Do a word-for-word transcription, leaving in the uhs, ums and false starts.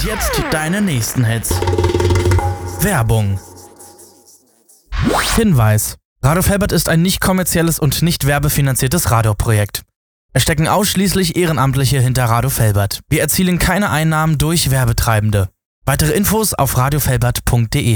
jetzt deine nächsten Hits. Werbung. Hinweis: Radio Felbert ist ein nicht kommerzielles und nicht werbefinanziertes Radioprojekt. Es stecken ausschließlich Ehrenamtliche hinter Radio Felbert. Wir erzielen keine Einnahmen durch Werbetreibende. Weitere Infos auf radiofelbert punkt de.